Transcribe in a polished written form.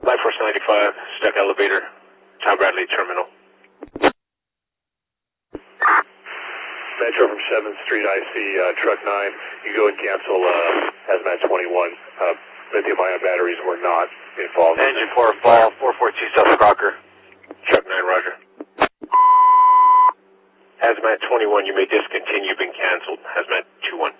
Life Force 95, stuck elevator, Tom Bradley Terminal. Metro from 7th Street, I see truck 9. You go and cancel Hazmat 21. Lithium-ion batteries were not involved. Engine 4 fall, 442 South Crocker. Truck 9, roger. Hazmat 21, you may discontinue, been canceled. Hazmat 21.